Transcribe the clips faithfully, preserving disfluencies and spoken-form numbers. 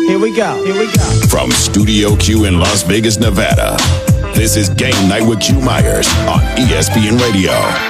Here we go. Here we go. From Studio Q in Las Vegas, Nevada, this is Game Night with Q Myers on E S P N Radio.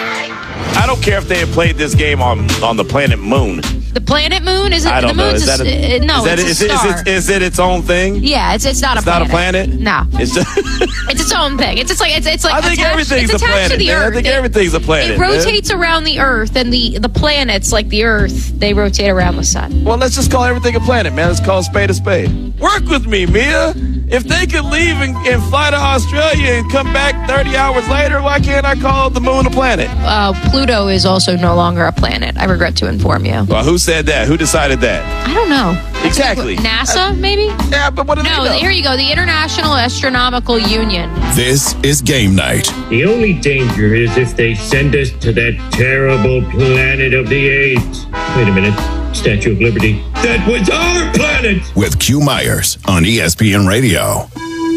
I don't care if they had played this game on, on the planet Moon. The planet Moon? Is it I don't the know. moon's Is that a, a, no, is that it's a, a is, star. Is, it, is it its own thing? Yeah, it's it's not it's a planet. It's not a planet? No. It's just it's its own thing. It's just like it's it's like I think attached, everything's it's a attached planet. to the Man. Earth. I think it, everything's a planet. It rotates man. around the Earth, and the the planets, like the Earth, they rotate around the sun. Well, let's just call everything a planet, man. Let's call a spade a spade. Work with me, Mia. If they could leave and, and fly to Australia and come back thirty hours later, why can't I call the moon a planet? Uh, Pluto is also no longer a planet. I regret to inform you. Well, who said that? Who decided that? I don't know. Exactly. NASA, uh, maybe? Yeah, but what do no, they know? Here you go. The International Astronomical Union. This is Game Night. The only danger is if they send us to that terrible planet of the apes. Wait a minute. Statue of Liberty. That was our planet! With Q Myers on E S P N Radio.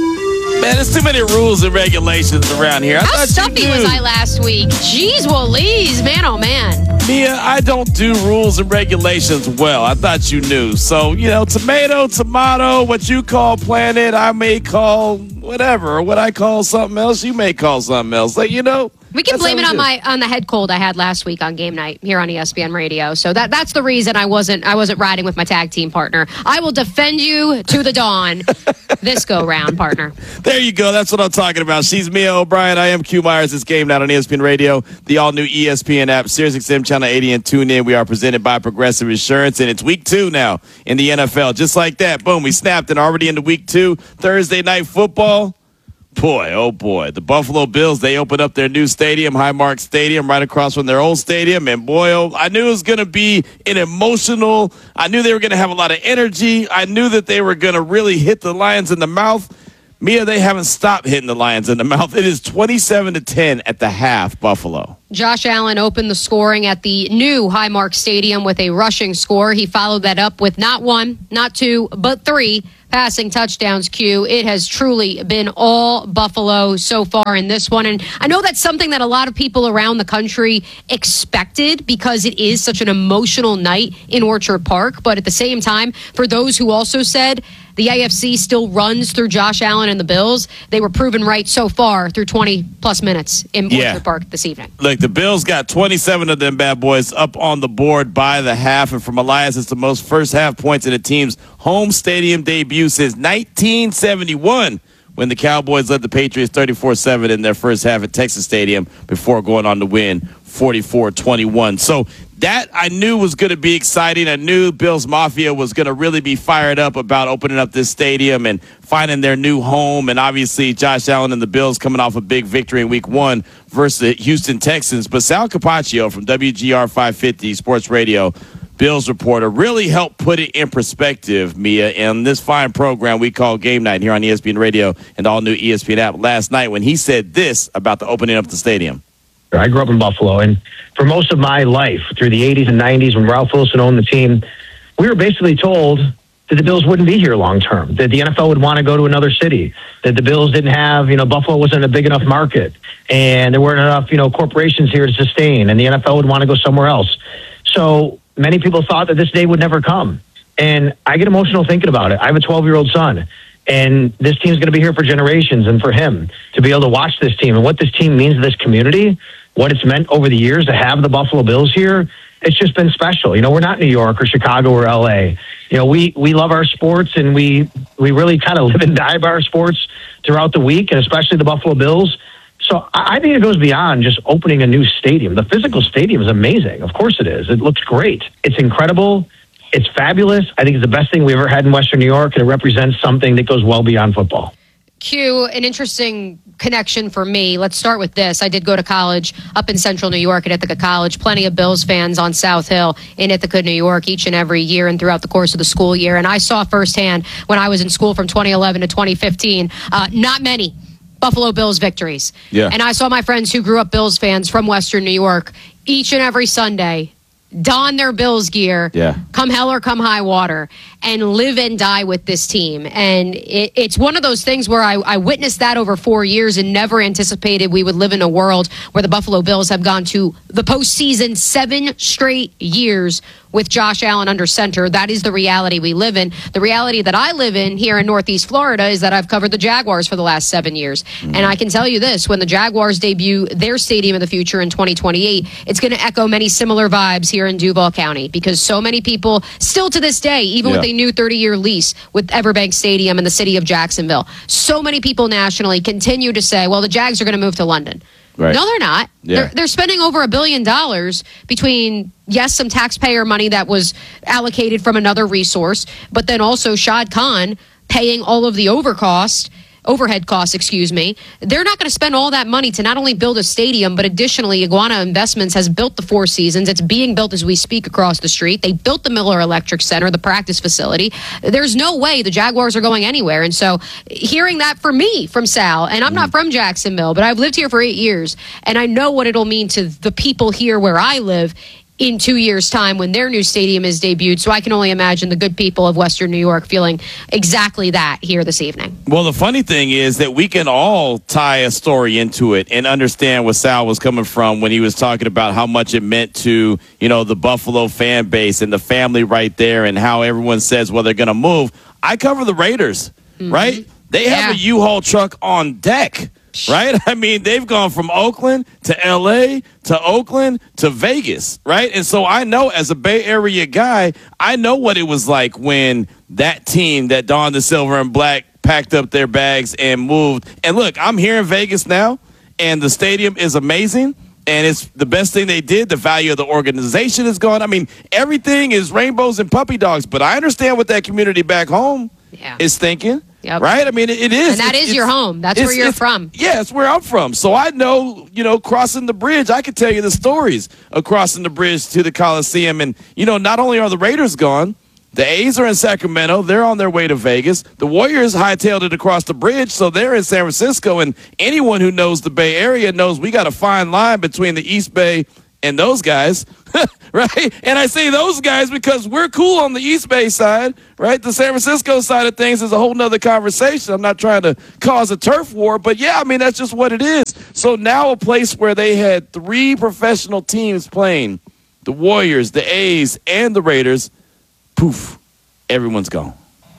Man, there's too many rules and regulations around here. I How stuffy was I last week? Jeez Louise, man, oh man. Mia, I don't do rules and regulations well. I thought you knew. So, you know, tomato, tomato, what you call planet, I may call whatever. Or what I call something else, you may call something else. Like, you know. We can That's blame how it we on do. my on the head cold I had last week on Game Night here on E S P N Radio. So that that's the reason I wasn't I wasn't riding with my tag team partner. I will defend you to the dawn this go round, partner. There you go. That's what I'm talking about. She's Mia O'Brien. I am Q Myers. This Game Night on E S P N Radio, the all-new E S P N app, SiriusXM Channel eighty, and tune in. We are presented by Progressive Insurance, and it's week two now in the N F L. Just like that, boom, we snapped and already into week two. Thursday night football. Boy, oh boy, the Buffalo Bills, they opened up their new stadium, Highmark Stadium, right across from their old stadium. And boy, oh, I knew it was going to be an emotional, I knew they were going to have a lot of energy. I knew that they were going to really hit the Lions in the mouth. Mia, they haven't stopped hitting the Lions in the mouth. It is twenty-seven to ten at the half, Buffalo. Josh Allen opened the scoring at the new Highmark Stadium with a rushing score. He followed that up with not one, not two, but three passing touchdowns, Q. It has truly been all Buffalo so far in this one. And I know that's something that a lot of people around the country expected because it is such an emotional night in Orchard Park. But at the same time, for those who also said the A F C still runs through Josh Allen and the Bills, they were proven right so far through twenty plus minutes in Yeah. Orchard Park this evening. Look, the Bills got twenty-seven of them bad boys up on the board by the half. And from Elias, it's the most first half points in the team's home stadium debut since nineteen seventy-one, when the Cowboys led the Patriots thirty-four seven in their first half at Texas Stadium before going on to win forty-four twenty-one. So that I knew was going to be exciting. I knew Bills Mafia was going to really be fired up about opening up this stadium and finding their new home. And obviously, Josh Allen and the Bills coming off a big victory in week one versus the Houston Texans. But Sal Capaccio from W G R five fifty Sports Radio, Bills reporter, really helped put it in perspective, Mia, in this fine program we call Game Night here on E S P N Radio and the all-new E S P N app last night when he said this about the opening up the stadium. I grew up in Buffalo, and for most of my life, through the eighties and nineties, when Ralph Wilson owned the team, we were basically told that the Bills wouldn't be here long term, that the N F L would want to go to another city, that the Bills didn't have, you know, Buffalo wasn't a big enough market, and there weren't enough, you know, corporations here to sustain, and the N F L would want to go somewhere else. So many people thought that this day would never come. And I get emotional thinking about it. I have a twelve-year-old son, and this team's going to be here for generations. And for him to be able to watch this team and what this team means to this community, what it's meant over the years to have the Buffalo Bills here, it's just been special. You know, we're not New York or Chicago or L A. You know, we, we love our sports, and we, we really kind of live and die by our sports throughout the week, and especially the Buffalo Bills. So I think it goes beyond just opening a new stadium. The physical stadium is amazing. Of course it is. It looks great. It's incredible. It's fabulous. I think it's the best thing we've ever had in Western New York, and it represents something that goes well beyond football. Q, an interesting connection for me. Let's start with this. I did go to college up in central New York at Ithaca College. Plenty of Bills fans on South Hill in Ithaca, New York, each and every year and throughout the course of the school year. And I saw firsthand when I was in school from twenty eleven to twenty fifteen, uh, not many Buffalo Bills victories. Yeah. And I saw my friends who grew up Bills fans from Western New York each and every Sunday don their Bills gear, Yeah. come hell or come high water, and live and die with this team. And it, it's one of those things where I, I witnessed that over four years and never anticipated we would live in a world where the Buffalo Bills have gone to the postseason seven straight years with Josh Allen under center. That is the reality we live in. The reality that I live in here in Northeast Florida is that I've covered the Jaguars for the last seven years. Mm-hmm. And I can tell you this, when the Jaguars debut their stadium in the future in twenty twenty-eight, it's going to echo many similar vibes here in Duval County, because so many people still to this day, even yeah. with a new thirty-year lease with Everbank Stadium in the city of Jacksonville, so many people nationally continue to say, well, the Jags are going to move to London. Right. No, they're not. Yeah. They're, they're spending over a billion dollars between, yes, some taxpayer money that was allocated from another resource, but then also Shad Khan paying all of the overcost, overhead costs, excuse me. They're not going to spend all that money to not only build a stadium, but additionally, Iguana Investments has built the Four Seasons. It's being built as we speak across the street. They built the Miller Electric Center, the practice facility. There's no way the Jaguars are going anywhere. And so hearing that from me, from Sal, and I'm not from Jacksonville, but I've lived here for eight years, and I know what it'll mean to the people here where I live in two years' time when their new stadium is debuted. So I can only imagine the good people of Western New York feeling exactly that here this evening. Well, the funny thing is that we can all tie a story into it and understand where Sal was coming from when he was talking about how much it meant to, you know, the Buffalo fan base and the family right there, and how everyone says, well, they're going to move. I cover the Raiders, mm-hmm. right? They have yeah. a U-Haul truck on deck. Right? I mean, they've gone from Oakland to L A to Oakland to Vegas, right? And so I know, as a Bay Area guy, I know what it was like when that team that donned the silver and black packed up their bags and moved. And look, I'm here in Vegas now, and the stadium is amazing, and it's the best thing they did. The value of the organization is gone. I mean, everything is rainbows and puppy dogs, but I understand what that community back home yeah. is thinking. Yep. Right? I mean, it, it is. And that it's, is your home. That's where you're from. Yeah, it's where I'm from. So I know, you know, crossing the bridge, I could tell you the stories of crossing the bridge to the Coliseum. And, you know, not only are the Raiders gone, the A's are in Sacramento. They're on their way to Vegas. The Warriors hightailed it across the bridge, so they're in San Francisco. And anyone who knows the Bay Area knows we got a fine line between the East Bay and those guys, right? And I say those guys because we're cool on the East Bay side, right? The San Francisco side of things is a whole nother conversation. I'm not trying to cause a turf war, but yeah, I mean, that's just what it is. So now a place where they had three professional teams playing, the Warriors, the A's, and the Raiders, poof, everyone's gone.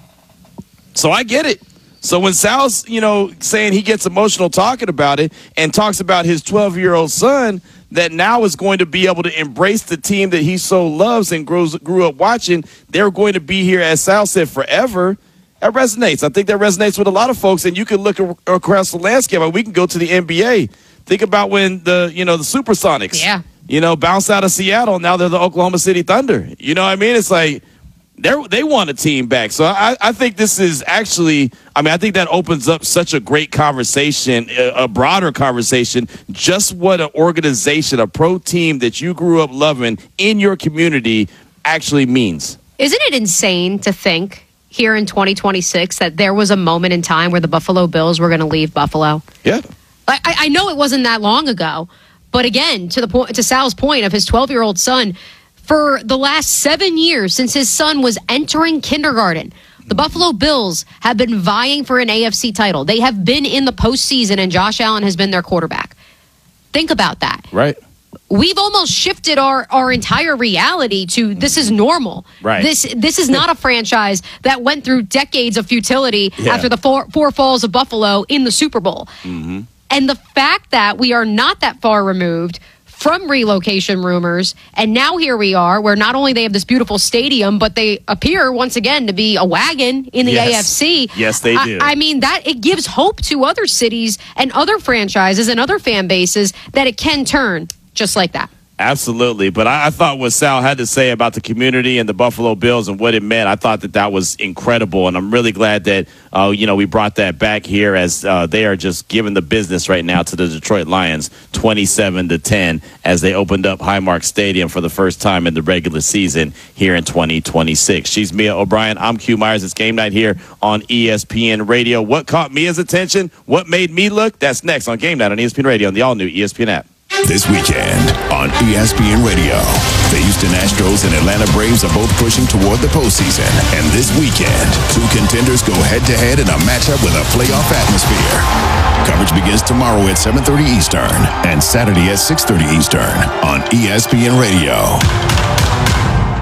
So I get it. So when Sal's, you know, saying he gets emotional talking about it and talks about his twelve-year-old son that now is going to be able to embrace the team that he so loves and grows, grew up watching, they're going to be here, as Sal said, forever. That resonates. I think that resonates with a lot of folks, and you can look a- across the landscape. We can go to the N B A. Think about when the, you know, the Supersonics, yeah. you know, bounced out of Seattle. Now they're the Oklahoma City Thunder. You know what I mean? It's like, They they want a team back. So I, I think this is actually, I mean, I think that opens up such a great conversation, a, a broader conversation, just what an organization, a pro team that you grew up loving in your community actually means. Isn't it insane to think here in twenty twenty-six that there was a moment in time where the Buffalo Bills were going to leave Buffalo? Yeah. I, I know it wasn't that long ago, but again, to the point, to Sal's point of his twelve-year-old son, for the last seven years since his son was entering kindergarten, the Buffalo Bills have been vying for an A F C title. They have been in the postseason, and Josh Allen has been their quarterback. Think about that. Right. We've almost shifted our, our entire reality to this is normal. Right. This this is not a franchise that went through decades of futility yeah. after the four, four falls of Buffalo in the Super Bowl. Mm-hmm. And the fact that we are not that far removed from relocation rumors, and now here we are, where not only they have this beautiful stadium, but they appear once again to be a wagon in the yes. A F C. Yes, they do. I, I mean, that it gives hope to other cities and other franchises and other fan bases that it can turn just like that. Absolutely. But I, I thought what Sal had to say about the community and the Buffalo Bills and what it meant, I thought that that was incredible. And I'm really glad that, uh, you know, we brought that back here as uh, they are just giving the business right now to the Detroit Lions twenty-seven to ten as they opened up Highmark Stadium for the first time in the regular season here in twenty twenty-six. She's Mia O'Brien. I'm Q Myers. It's game night here on E S P N Radio. What caught Mia's attention? What made me look? That's next on Game Night on E S P N Radio and the all-new E S P N app. This weekend on E S P N Radio, the Houston Astros and Atlanta Braves are both pushing toward the postseason. And this weekend, two contenders go head-to-head in a matchup with a playoff atmosphere. Coverage begins tomorrow at seven thirty Eastern and Saturday at six thirty Eastern on E S P N Radio.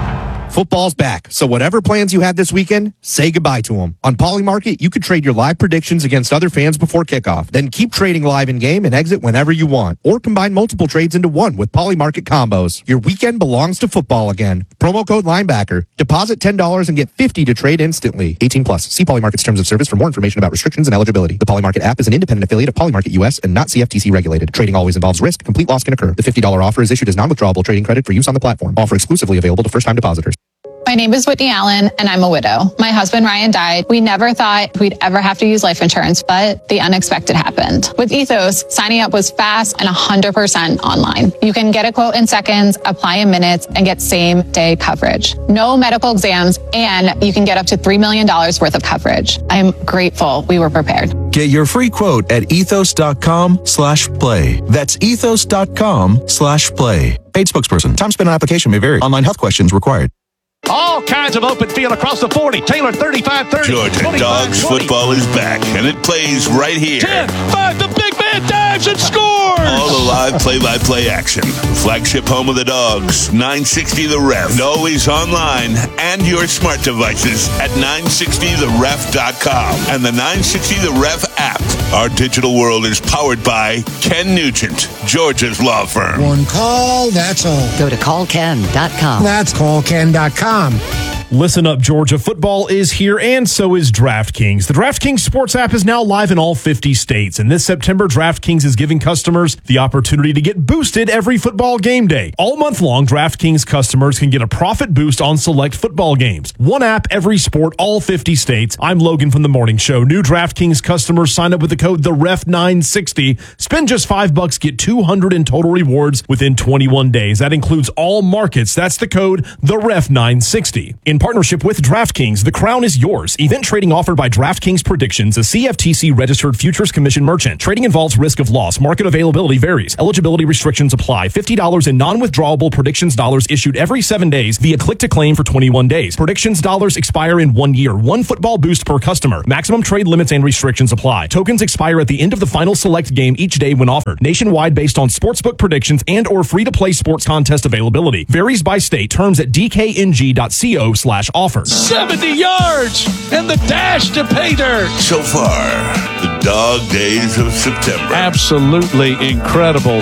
Football's back, so whatever plans you had this weekend, say goodbye to them. On Polymarket, you could trade your live predictions against other fans before kickoff. Then keep trading live in-game and exit whenever you want. Or combine multiple trades into one with Polymarket combos. Your weekend belongs to football again. Promo code Linebacker. Deposit ten dollars and get fifty dollars to trade instantly. eighteen plus. See Polymarket's terms of service for more information about restrictions and eligibility. The Polymarket app is an independent affiliate of Polymarket U S and not C F T C regulated. Trading always involves risk. Complete loss can occur. The fifty dollars offer is issued as non-withdrawable trading credit for use on the platform. Offer exclusively available to first-time depositors. My name is Whitney Allen, and I'm a widow. My husband, Ryan, died. We never thought we'd ever have to use life insurance, but the unexpected happened. With Ethos, signing up was fast and one hundred percent online. You can get a quote in seconds, apply in minutes, and get same-day coverage. No medical exams, and you can get up to three million dollars worth of coverage. I'm grateful we were prepared. Get your free quote at ethos.com slash play. That's ethos.com slash play. Paid spokesperson. Time spent on application may vary. Online health questions required. All kinds of open field across the forty. Taylor thirty-five thirty. Georgia Dogs football is back, and it plays right here. ten five, the big man dives and scores! All the live play-by-play action. Flagship home of the Dogs, nine sixty The Ref. And always online and your smart devices at nine sixty the ref dot com and the nine sixty The Ref app. Our digital world is powered by Ken Nugent, Georgia's law firm. One call, that's all. Go to call ken dot com. That's call ken dot com. Listen up, Georgia. Football is here, and so is DraftKings. The DraftKings Sports app is now live in all fifty states, and this September, DraftKings is giving customers the opportunity to get boosted every football game day. All month long, DraftKings customers can get a profit boost on select football games. One app, every sport, all fifty states. I'm Logan from The Morning Show. New DraftKings customers sign up with the code the ref nine sixty. Spend just five bucks, get two hundred in total rewards within twenty-one days. That includes all markets. That's the code the ref nine sixty. In partnership with DraftKings, the crown is yours. Event trading offered by DraftKings Predictions, a C F T C registered futures commission merchant. Trading involves risk of loss. Market availability varies. Eligibility restrictions apply. fifty dollars in non-withdrawable predictions dollars issued every seven days via click to claim for twenty-one days. Predictions dollars expire in one year. One football boost per customer. Maximum trade limits and restrictions apply. Tokens expire at the end of the final select game each day when offered. Nationwide based on sportsbook predictions and or free-to-play sports contest availability. Varies by state. Terms at d k n g dot co slash offer. seventy yards and the dash to pay dirt. So far, the dog days of September. Absolutely incredible.